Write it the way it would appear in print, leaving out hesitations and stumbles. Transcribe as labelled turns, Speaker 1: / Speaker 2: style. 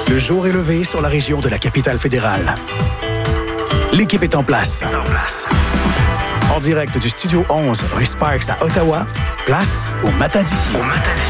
Speaker 1: Le jour est levé sur la région de la capitale fédérale. L'équipe est en place. En direct du Studio 11, rue Sparks à Ottawa, place au Matin d'ici.